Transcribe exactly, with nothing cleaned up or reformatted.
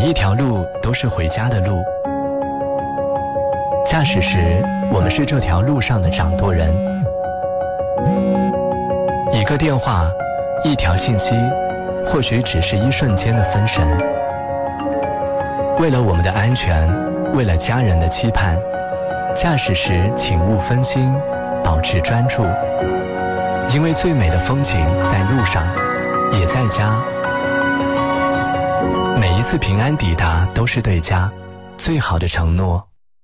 一条路都是回家的路。驾驶时，我们是这条路上的掌舵人。一个电话，一条信息，或许只是一瞬间的分神。为了我们的安全，为了家人的期盼，驾驶时请勿分心，保持专注。因为最美的风景在路上，也在家。每一次平安抵达都是对家最好的承诺。